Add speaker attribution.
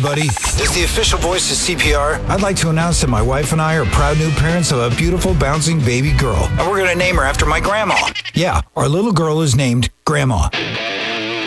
Speaker 1: everybody. As the official voice of CPR, I'd like to announce that my wife and I are proud new parents of a beautiful, bouncing baby girl. And we're going to name her after my grandma. Yeah, our little girl is named Grandma.